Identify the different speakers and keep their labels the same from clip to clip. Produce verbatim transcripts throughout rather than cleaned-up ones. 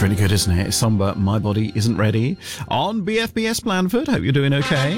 Speaker 1: That's really good, isn't it? Somber, My Body Isn't Ready. On B F B S Blandford. Hope you're doing okay.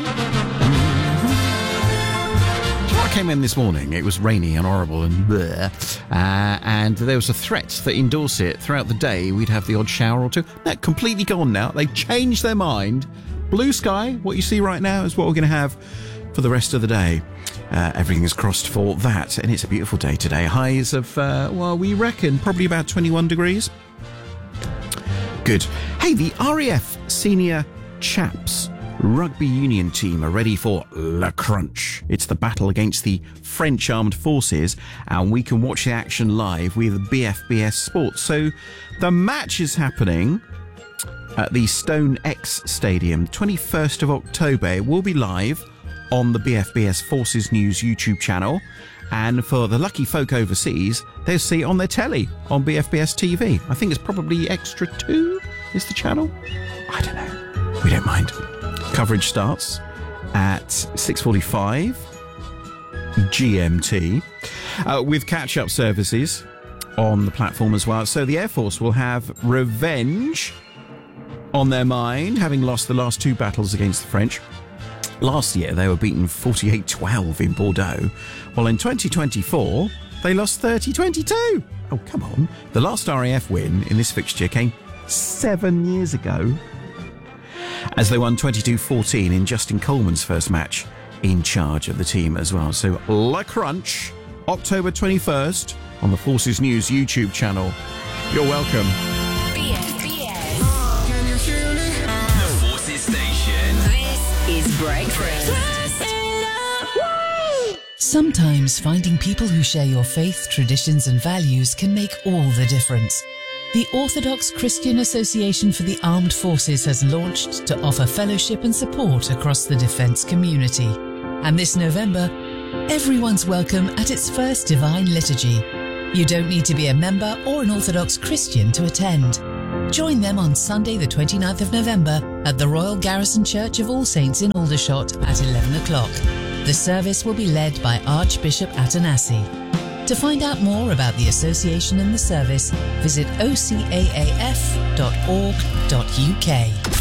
Speaker 1: I came in this morning, it was rainy and horrible and bleh, uh, and there was a threat that in Dorset throughout the day we'd have the odd shower or two. That's completely gone now. They've changed their mind. Blue sky, what you see right now, is what we're going to have for the rest of the day. Uh, everything is crossed for that, and it's a beautiful day today. Highs of, uh, well, we reckon probably about twenty-one degrees. Good. Hey, the R A F Senior Chaps Rugby Union team are ready for La Crunch. It's the battle against the French Armed Forces, and we can watch the action live with B F B S Sports. So the match is happening at the Stone X Stadium, twenty-first of October. It will be live on the B F B S Forces News YouTube channel, and for the lucky folk overseas, they'll see it on their telly on B F B S T V. I think it's probably Extra two is the channel. I don't know. We don't mind. Coverage starts at six forty-five G M T uh, with catch-up services on the platform as well. So the Air Force will have revenge on their mind, having lost the last two battles against the French. Last year, they were beaten forty-eight twelve in Bordeaux, while in twenty twenty-four, they lost thirty twenty-two. Oh, come on. The last R A F win in this fixture came seven years ago, as they won twenty-two fourteen in Justin Coleman's first match in charge of the team as well. So, La Crunch, October twenty-first, on the Forces News YouTube channel. You're welcome.
Speaker 2: B F B S.
Speaker 3: Can you feel it?
Speaker 2: The Forces Station. This is Breakfast.
Speaker 4: Sometimes finding people who share your faith, traditions and values can make all the difference. The Orthodox Christian Association for the Armed Forces has launched to offer fellowship and support across the defence community. And this November, everyone's welcome at its first Divine Liturgy. You don't need to be a member or an Orthodox Christian to attend. Join them on Sunday the twenty-ninth of November at the Royal Garrison Church of All Saints in Aldershot at eleven o'clock. The service will be led by Archbishop Atanasi. To find out more about the association and the service, visit o c a a f dot org dot u k.